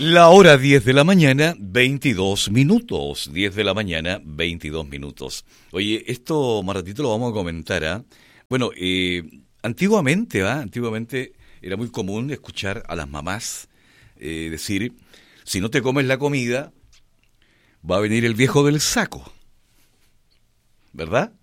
La hora 10 de la mañana, 22 minutos. 10 de la mañana, 22 minutos. Oye, esto más ratito lo vamos a comentar, ¿ah? Bueno, antiguamente, Antiguamente era muy común escuchar a las mamás decir, si no te comes la comida, va a venir el viejo del saco. ¿Verdad?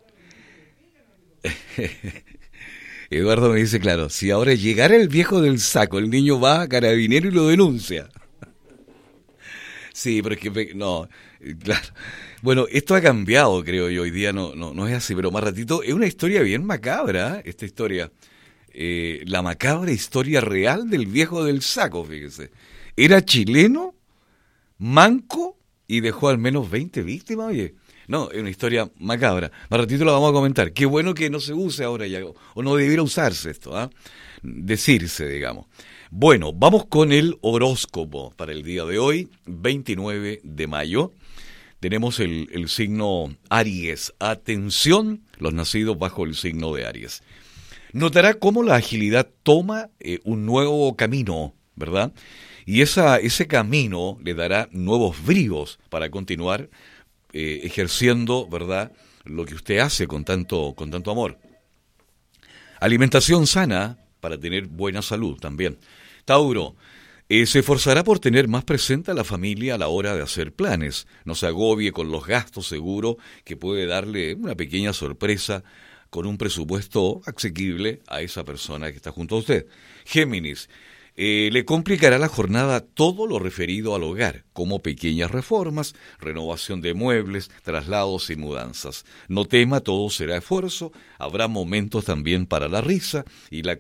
Eduardo me dice, claro, si ahora llegara el viejo del saco, el niño va a Carabinero y lo denuncia. Sí, pero es que, no, claro. Bueno, esto ha cambiado, creo yo, hoy día no es así, pero más ratito, es una historia bien macabra, esta historia. La macabra historia real del viejo del saco, fíjese. Era chileno, manco, y dejó al menos 20 víctimas, oye. No, es una historia macabra. Más ratito la vamos a comentar. Qué bueno que no se use ahora ya, o no debiera usarse esto, ¿ah? Decirse, digamos. Bueno, vamos con el horóscopo para el día de hoy, 29 de mayo. Tenemos el signo Aries. Atención, los nacidos bajo el signo de Aries. Notará cómo la agilidad toma un nuevo camino, ¿verdad? Y ese camino le dará nuevos bríos para continuar ejerciendo, ¿verdad?, lo que usted hace con tanto amor. Alimentación sana para tener buena salud también. Tauro, se esforzará por tener más presente a la familia a la hora de hacer planes. No se agobie con los gastos, seguro que puede darle una pequeña sorpresa con un presupuesto asequible a esa persona que está junto a usted. Géminis, le complicará la jornada todo lo referido al hogar, como pequeñas reformas, renovación de muebles, traslados y mudanzas. No tema, todo será esfuerzo, habrá momentos también para la risa y la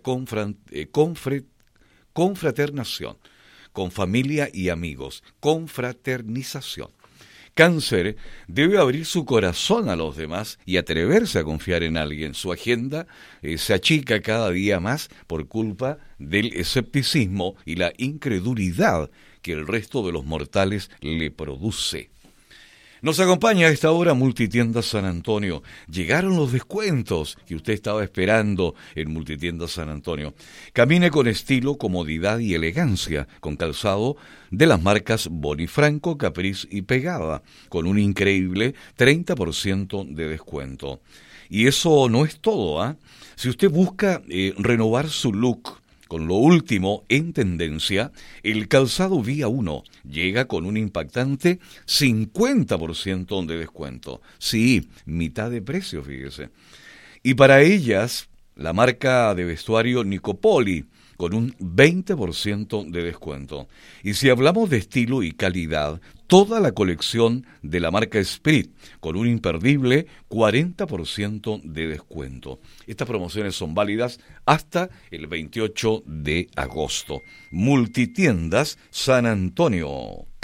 confraternación, con familia y amigos, confraternización. Cáncer, debe abrir su corazón a los demás y atreverse a confiar en alguien. Su agenda se achica cada día más por culpa del escepticismo y la incredulidad que el resto de los mortales le produce. Nos acompaña a esta hora Multitiendas San Antonio. Llegaron los descuentos que usted estaba esperando en Multitiendas San Antonio. Camine con estilo, comodidad y elegancia, con calzado de las marcas Bonifranco, Caprice y Pegada, con un increíble 30% de descuento. Y eso no es todo, ¿ah? Si usted busca renovar su look con lo último en tendencia, el calzado Vía 1 llega con un impactante 50% de descuento. Sí, mitad de precio, fíjese. Y para ellas, la marca de vestuario Nicopoli, con un 20% de descuento. Y si hablamos de estilo y calidad, toda la colección de la marca Spirit, con un imperdible 40% de descuento. Estas promociones son válidas hasta el 28 de agosto. Multitiendas San Antonio.